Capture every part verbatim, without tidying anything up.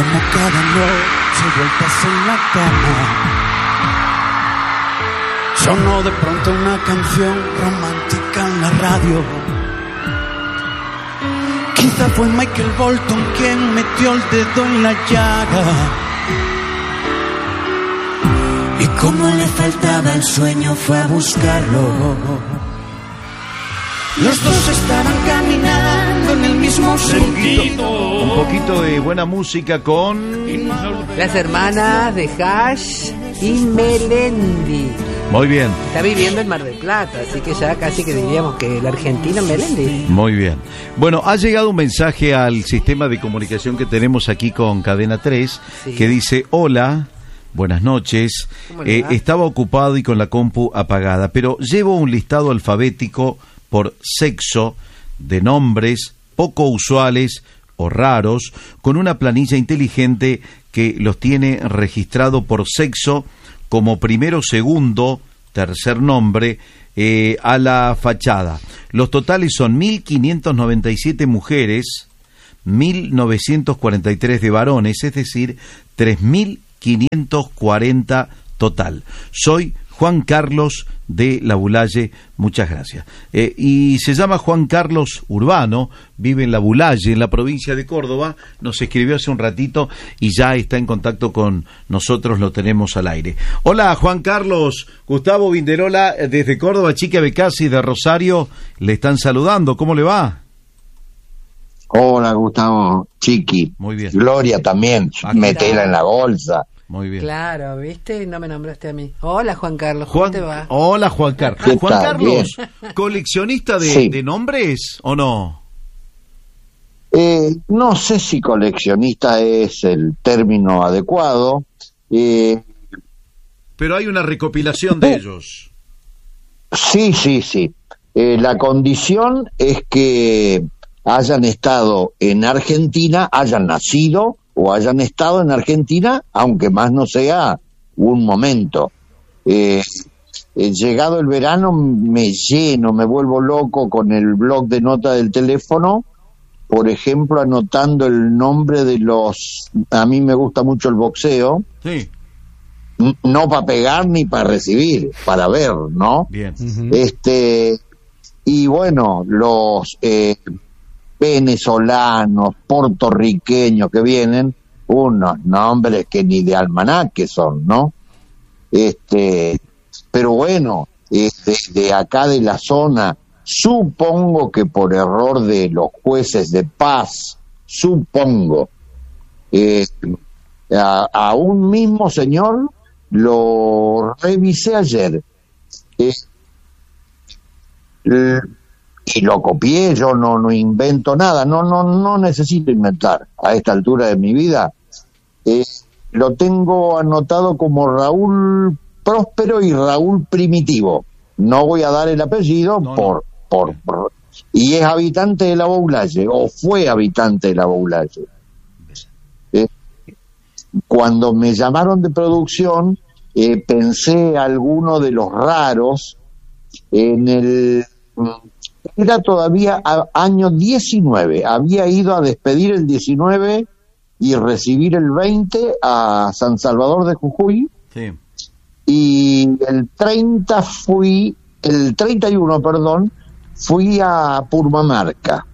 como cada noche vueltas en la cama. Sonó de pronto una canción romántica en la radio. Quizá fue Michael Bolton quien metió el dedo en la llaga. Y como le faltaba el sueño fue a buscarlo. Los dos estaban caminando en el mismo sentido. Un poquito de buena música con las hermanas de Hash y Melendi. Muy bien. Está viviendo en Mar del Plata, así que ya casi que diríamos que el argentino Melendi. Muy bien. Bueno, ha llegado un mensaje al sistema de comunicación que tenemos aquí con Cadena tres, sí, que dice: hola, buenas noches, eh, estaba ocupado y con la compu apagada, pero llevo un listado alfabético por sexo de nombres poco usuales o raros, con una planilla inteligente que los tiene registrado por sexo como primero, segundo, tercer nombre, eh, a la fachada. Los totales son mil quinientas noventa y siete mujeres, mil novecientos cuarenta y tres de varones, es decir, tres mil quinientos cuarenta total. Soy Juan Carlos de La Bulalle, muchas gracias. Eh, y se llama Juan Carlos Urbano, vive en La Bulalle, en la provincia de Córdoba, nos escribió hace un ratito y ya está en contacto con nosotros, lo tenemos al aire. Hola Juan Carlos, Gustavo Vinderola desde Córdoba, Chiqui Becasi de Rosario, le están saludando, ¿cómo le va? Hola Gustavo, Chiqui. Muy bien. Gloria también, metela en la bolsa. Muy bien. Claro, ¿viste? No me nombraste a mí. Hola, Juan Carlos, ¿cómo Juan, te va? Hola, Juan Carlos. Juan tal? Carlos, Bien. ¿coleccionista de, sí. de nombres o no? Eh, no sé si coleccionista es el término adecuado. Eh, Pero hay una recopilación de ellos. Sí, sí, sí. Eh, la condición es que hayan estado en Argentina, hayan nacido o hayan estado en Argentina, aunque más no sea un momento. Eh, eh, llegado el verano me lleno, me vuelvo loco con el blog de nota del teléfono, por ejemplo, anotando el nombre de los... A mí me gusta mucho el boxeo. Sí. No para pegar ni para recibir, para ver, ¿no? Bien. Uh-huh. Este, y bueno, los... Eh, venezolanos, puertorriqueños que vienen, unos nombres que ni de almanaque son, ¿no? Este, pero bueno, este, de acá de la zona, supongo que por error de los jueces de paz, supongo, eh, a, a un mismo señor lo revisé ayer. Eh, eh, y lo copié, yo no no invento nada, no no no necesito inventar a esta altura de mi vida. Eh, lo tengo anotado como Raúl Próspero y Raúl Primitivo. No voy a dar el apellido no, por, no. por por y es habitante de La Bulalle, o fue habitante de La Bulalle. Eh, cuando me llamaron de producción, eh, pensé alguno de los raros en el... Era todavía a, año diecinueve, había ido a despedir el diecinueve y recibir el veinte a San Salvador de Jujuy. Sí. Y el treinta fui, el treinta y uno, perdón, fui a Purmamarca.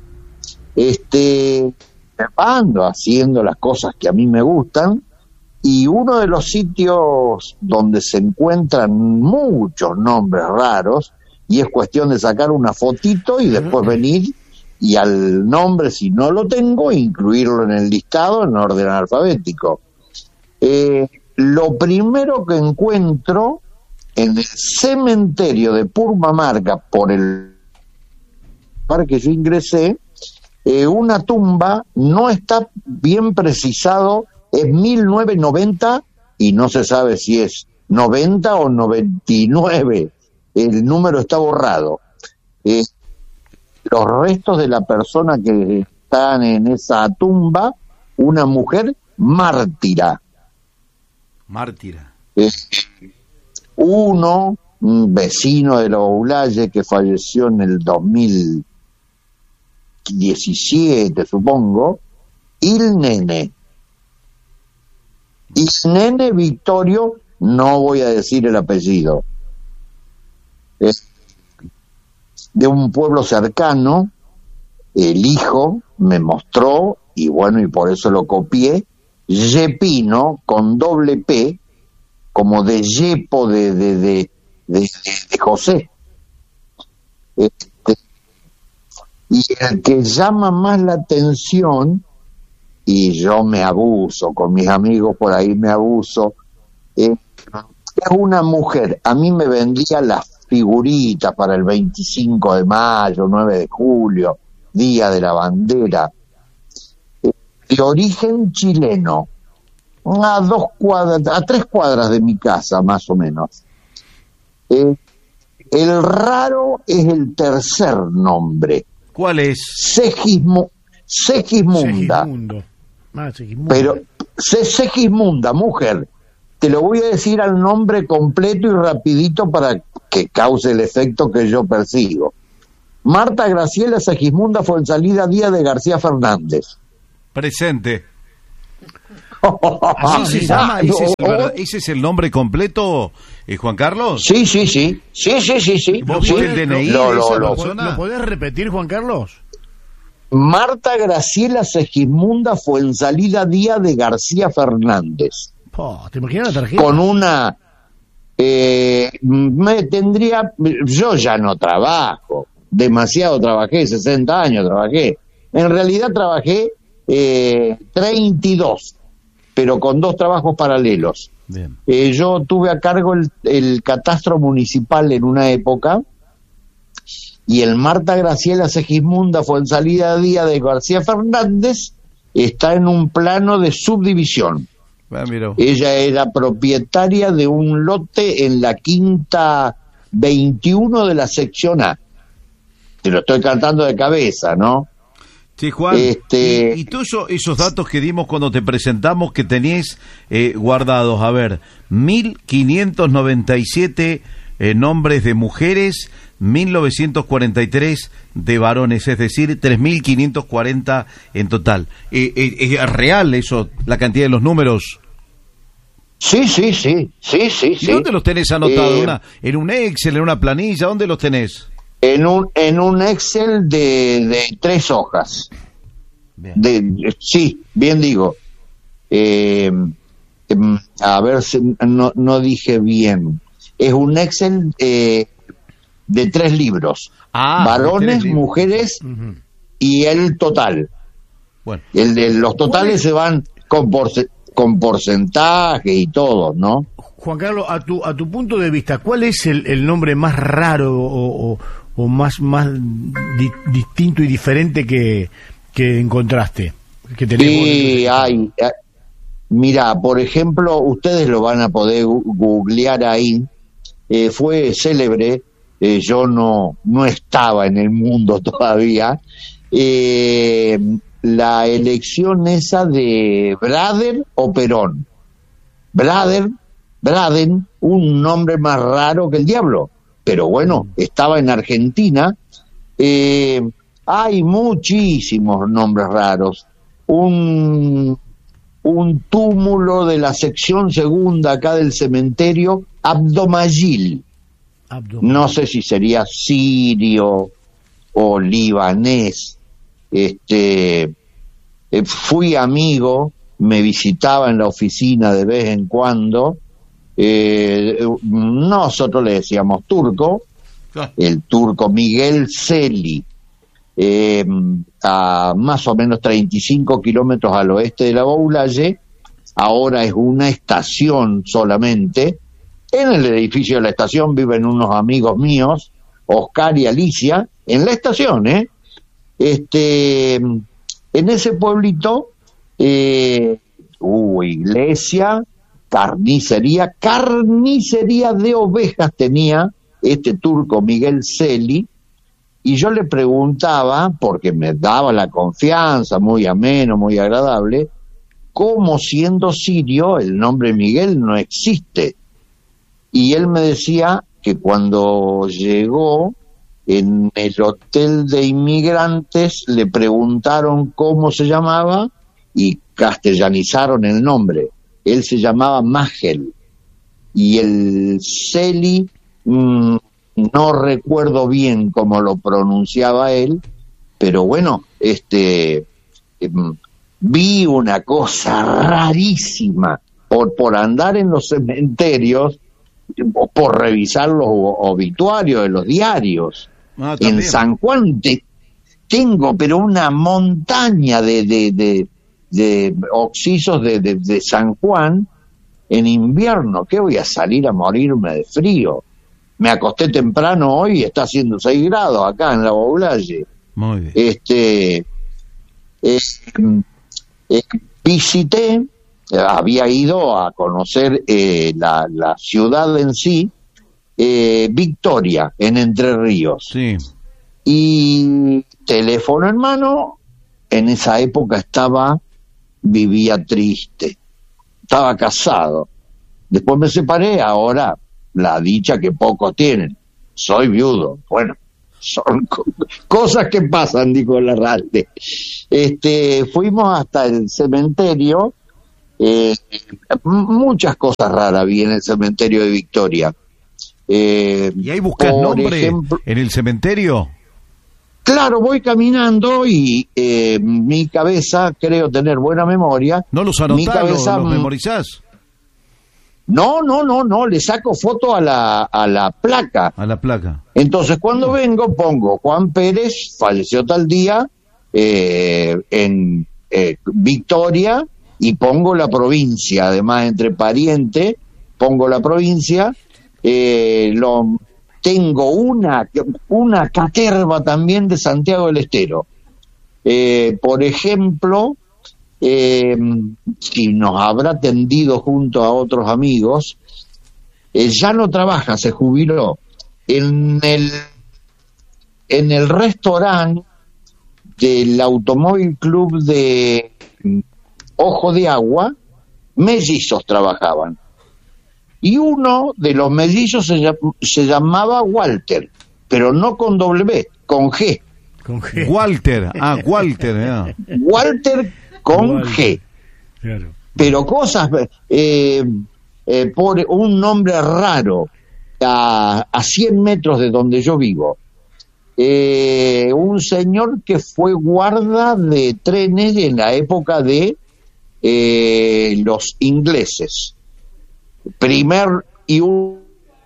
Este, ando haciendo las cosas que a mí me gustan, y uno de los sitios donde se encuentran muchos nombres raros, y es cuestión de sacar una fotito y después venir y al nombre, si no lo tengo, incluirlo en el listado en orden alfabético. Eh, lo primero que encuentro en el cementerio de Purmamarca, por el lugar que yo ingresé, eh, una tumba, no está bien precisado, es mil novecientos noventa y no se sabe si es noventa o noventa y nueve. El número está borrado. Eh, los restos de la persona que están en esa tumba, una mujer mártira. Mártira. Eh, uno, un vecino de La Bulalle que falleció en el dos mil diecisiete, supongo, Il Nene. Y Nene Victorio, no voy a decir el apellido, es de un pueblo cercano. El hijo me mostró, y bueno, y por eso lo copié, Yepino, con doble P, como de Yepo de, de, de, de, de, de José. Este, y el que llama más la atención, y yo me abuso, con mis amigos por ahí me abuso, eh, es una mujer. A mí me vendía las figuritas para el veinticinco de mayo, nueve de julio, Día de la Bandera, eh, de origen chileno, a dos cuadras, a tres cuadras de mi casa, más o menos. Eh, el raro es el tercer nombre. ¿Cuál es? Segismu, Segismunda. Segismundo. Ah, Segismunda. Pero Se- Segismunda, mujer. Te lo voy a decir al nombre completo y rapidito para que cause el efecto que yo persigo. Marta Graciela Segismunda Fuenzalida Díaz de García Fernández. Presente. ¿Así se llama? ¿Ese es el, verdad- ese es el nombre completo, eh, Juan Carlos? Sí, sí, sí. Sí, sí, sí, sí. ¿Vos Sí. viste el D N I Lo- de lo- esa lo- persona? ¿Lo podés repetir, Juan Carlos? Marta Graciela Segismunda Fuenzalida Díaz de García Fernández. Po, ¿te imaginas la tarjeta? Con una... Eh, me tendría... Yo ya no trabajo. Demasiado trabajé, sesenta años trabajé. En realidad trabajé eh, treinta y dos, pero con dos trabajos paralelos. Bien. Eh, yo tuve a cargo el, el catastro municipal en una época, y el Marta Graciela Segismunda Fuenzalida Díaz de García Fernández está en un plano de subdivisión. Ah, mira. Ella era propietaria de un lote en la quinta veintiuno de la sección A. Te lo estoy cantando de cabeza, ¿no? Sí, Juan, Este- y, y todos eso- esos datos que dimos cuando te presentamos que tenías eh, guardados, a ver, mil quinientos noventa y siete eh, nombres de mujeres, mil novecientos cuarenta y tres de varones, es decir, tres mil quinientos cuarenta en total. Eh, eh, ¿Es real eso, la cantidad de los números? Sí, sí, sí, sí, sí, ¿Y sí. dónde los tenés anotados? Eh, ¿Una- ¿En un Excel, en una planilla? ¿Dónde los tenés? En un, en un Excel de, de tres hojas. Bien. De, sí, bien digo. Eh, em, a ver si no, no dije bien. Es un Excel eh, de tres libros. Ah, de Varones, tres libros. mujeres Ujú. y el total. Bueno, El de los totales se van con, porce- con porcentaje y todo, ¿no? Juan Carlos, a tu a tu punto de vista, ¿cuál es el, el nombre más raro o, o, o más más di- distinto y diferente que, que encontraste? Que tenés vos en tu Sí, registro? hay. eh, Mira, por ejemplo, ustedes lo van a poder gu- googlear ahí. Eh, fue célebre. eh, yo no no estaba en el mundo todavía. Eh, la elección esa de Brader o Perón. Brader, Braden, un nombre más raro que el diablo. Pero bueno, estaba en Argentina. Eh, hay muchísimos nombres raros. Un, un túmulo de la sección segunda acá del cementerio, Abdomagil. Abdo- No sé si sería sirio o libanés. Este, eh, fui amigo, me visitaba en la oficina de vez en cuando. Eh, nosotros le decíamos turco, el turco Miguel Celi, eh, a más o menos treinta y cinco kilómetros al oeste de la Boulaye. Ahora es una estación solamente. En el edificio de la estación viven unos amigos míos, Oscar y Alicia, en la estación, ¿eh? Este, en ese pueblito eh, hubo iglesia, carnicería, carnicería de ovejas tenía este turco Miguel Celi, y yo le preguntaba, porque me daba la confianza, muy ameno, muy agradable, cómo siendo sirio el nombre Miguel no existe. Y él me decía que cuando llegó en el hotel de inmigrantes le preguntaron cómo se llamaba y castellanizaron el nombre. él se llamaba Magel, y el Celi, mmm, no recuerdo bien cómo lo pronunciaba él, pero bueno, este eh, vi una cosa rarísima por, por andar en los cementerios, por revisar los obituarios de los diarios. Ah, en San Juan te, tengo pero una montaña de, de, de, de oxisos de, de, de San Juan en invierno. ¿Qué voy a salir a morirme de frío? Me acosté temprano hoy y está haciendo seis grados acá en la Boulaye. Muy bien. Este, eh, eh, visité, había ido a conocer eh, la, la ciudad en sí, eh, Victoria, en Entre Ríos. Sí. Y teléfono en mano, en esa época estaba, vivía triste, estaba casado. Después me separé, ahora la dicha que pocos tienen, soy viudo. Bueno, son co- cosas que pasan, dijo Larralde. Este, fuimos hasta el cementerio, eh, m- muchas cosas raras vi en el cementerio de Victoria. Eh, ¿Y ahí buscas por nombre ejemplo, en el cementerio? claro, voy caminando y eh, mi cabeza, creo tener buena memoria. ¿No los Mi anotás, cabeza, los, los mm, memorizás? No, no, no, no, le saco foto a la, a la placa. A la placa. Entonces, cuando vengo, pongo Juan Pérez, falleció tal día, eh, en eh, Victoria, y pongo la provincia, además, entre pariente, pongo la provincia, eh, lo, tengo una, una caterva también de Santiago del Estero. Eh, por ejemplo, eh, si nos habrá atendido junto a otros amigos, eh, ya no trabaja, se jubiló en el en el restaurante del Automóvil Club de Ojo de Agua. Mellizos trabajaban y uno de los mellizos se, llam- se llamaba Walter, pero no con doble B, con G. Con G. Walter, ah, Walter, ya. Walter con Walter. G. Claro. Pero cosas, eh, eh, por un nombre raro, a, a cien metros de donde yo vivo, eh, un señor que fue guarda de trenes en la época de eh, los ingleses, primer y un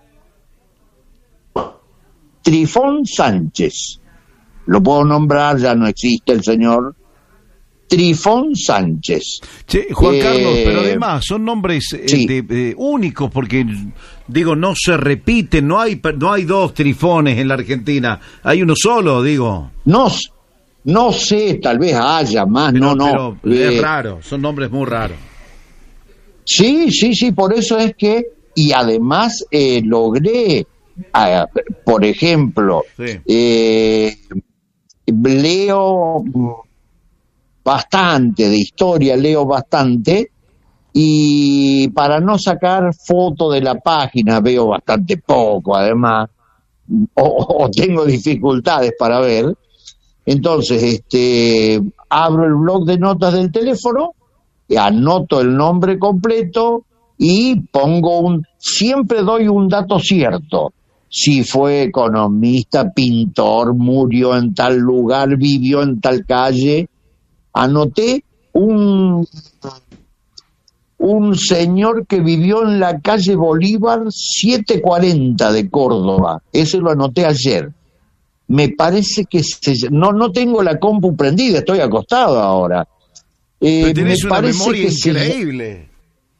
Trifón Sánchez, lo puedo nombrar, ya no existe el señor Trifón Sánchez. Che, Juan Eh, Carlos, pero además son nombres eh, sí. de, de- únicos porque, digo, no se repiten, no hay no hay dos Trifones en la Argentina, hay uno solo, digo. No, s- no sé, tal vez haya más, Pero, no, no. pero Eh, es raro, son nombres muy raros. Sí, sí, sí, por eso es que, y además eh, logré, ah, por ejemplo, Sí. eh, leo bastante de historia, leo bastante, y para no sacar foto de la página, veo bastante poco además, o, o tengo dificultades para ver. Entonces, este, abro el blog de notas del teléfono, anoto el nombre completo y pongo un, siempre doy un dato cierto. Si fue economista, pintor, murió en tal lugar, vivió en tal calle. Anoté un, un señor que vivió en la calle Bolívar setecientos cuarenta de Córdoba. Ese lo anoté ayer. Me parece que se, no no tengo la compu prendida, estoy acostado ahora. Eh, Pero tenés me una parece memoria que se, increíble.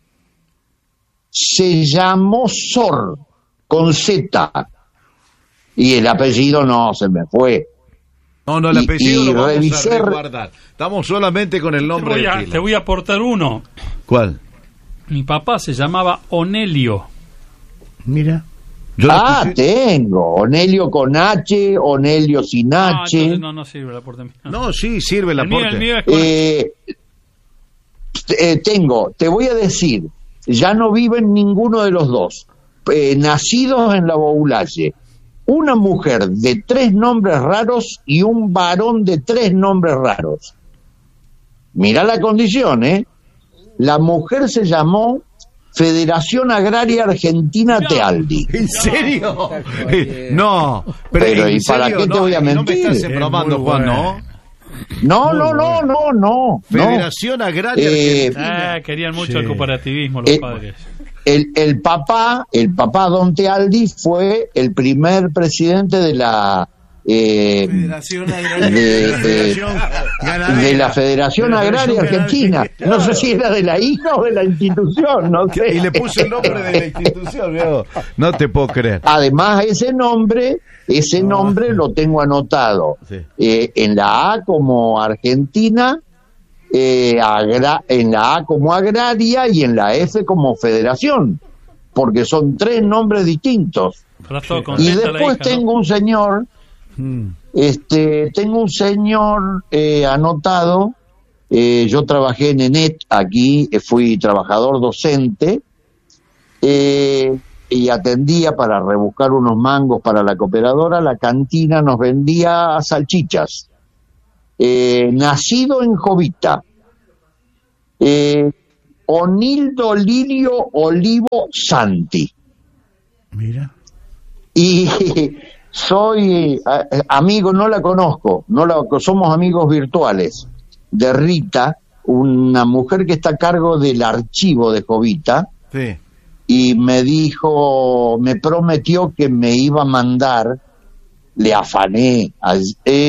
se llamó Sor con Z y el apellido no se me fue. No, no, el Y- apellido y lo vamos revisé- a resguardar. Estamos solamente con el Te nombre voy, de a, pila. te voy a aportar uno. ¿Cuál? Mi papá se llamaba Onelio. Mira. Yo lo Ah, escuché- tengo Onelio con H, Onelio sin Ah, H. entonces no, no sirve el aporte mío. No, sí, sirve el el mío, aporte. el mío es con... Eh, eh, tengo, te voy a decir, ya no viven ninguno de los dos, eh, nacidos en la Boulaye, una mujer de tres nombres raros y un varón de tres nombres raros. Mirá la condición, ¿eh? La mujer se llamó Federación Agraria Argentina No. Tealdi. ¿En serio? Eh, no, pero, Pero, ¿en ¿y para serio? qué te No, voy a y No me mentir? estás bromando, Es muy Juan, bueno. ¿no? No, no, no, no, no. no. Federación Agraria Eh, Argentina. Ah, querían mucho Sí. el cooperativismo los Eh, padres. El, el papá, el papá Don Tealdi fue el primer presidente de la eh, Federación de, Agraria. de- Federación Ganadera. de la Federación De la Agraria Federación Argentina. Agraria. No sé si era de la hija o de la institución, no sé. Y le puso el nombre de la institución, veo. No te puedo creer. Además, ese nombre, ese nombre lo tengo anotado Sí. eh, en la A como Argentina, eh, agra- en la A como Agraria y en la F como Federación, porque son tres nombres distintos. Pero todo Y contenta la después hija, tengo un señor, Mm. este, tengo un señor eh, anotado. eh, yo trabajé en ENET aquí, eh, fui trabajador docente. Eh, y atendía para rebuscar unos mangos para la cooperadora. La cantina nos vendía salchichas. Eh, nacido en Jovita, eh, Onildo Lirio Olivo Santi. Mira. Y soy eh, amigo, no la conozco, no la, somos amigos virtuales, de Rita, una mujer que está a cargo del archivo de Jovita. Sí. Y me dijo, me prometió que me iba a mandar, le afané, a- eh,